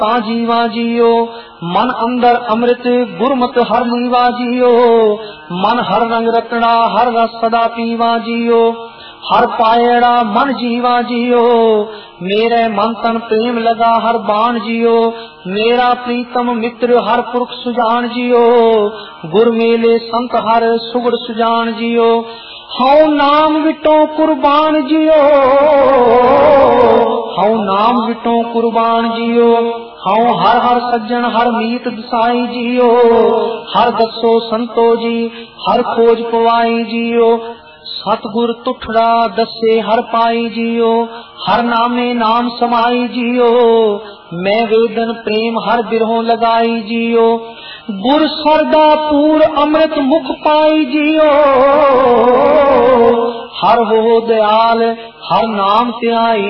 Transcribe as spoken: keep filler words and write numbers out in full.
ता जीवा जियो। मन अंदर अमृत गुरमत हर लीवा जियो। मन हर रंग रतना हर रस सदा पीवा जियो। हर पायड़ा मन जीवा जियो। मेरे मन तन प्रेम लगा हर बाण जियो। मेरा प्रीतम मित्र हर पुरख सुजान जियो। गुर मेले संत हर सुगड़ सुजान जियो। हऊ नाम विटो कुर्बान जियो। हऊ नाम विटो कुर्बान जियो। हऊ हर हर सज्जन हर मीत दसाई जियो। हर दसो संतो जी हर खोज पवाई जियो। सतगुर तुठड़ा दसे हर पाई जियो। हर नामे नाम समाई जियो। मैं वेदन प्रेम हर बिरहों लगाई जियो। गुर सरदा पूर अमृत मुख पाई जियो। हर हो दयाल हर नाम त्याई